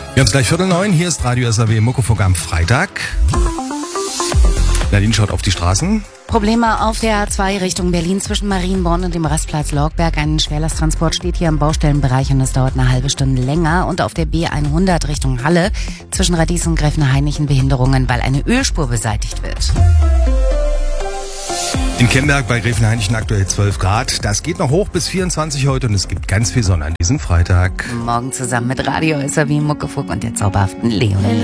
Wir haben es gleich 8:45, hier ist Radio SAW Muckefuck am Freitag. Nadine schaut auf die Straßen. Probleme auf der A2 Richtung Berlin zwischen Marienborn und dem Rastplatz Lorgberg. Ein Schwerlasttransport steht hier im Baustellenbereich und es dauert eine halbe Stunde länger. Und auf der B100 Richtung Halle zwischen Radies und Gräfenhainichen Behinderungen, weil eine Ölspur beseitigt wird. In Kemberg bei Gräfenhainichen aktuell 12 Grad. Das geht noch hoch bis 24 heute und es gibt ganz viel Sonne an diesem Freitag. Morgen zusammen mit Radio SAW Muckefuck und der zauberhaften Leonie.